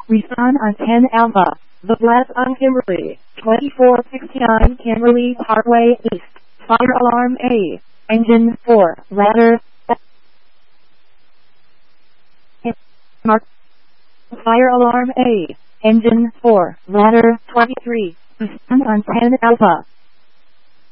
Respond on 10 Alpha. The blast on Kimberly. 2469 Kimberly Parkway East. Fire alarm A. Engine 4. Ladder. Mark. Fire alarm A. Engine 4. Ladder 23. Respond on 10 Alpha.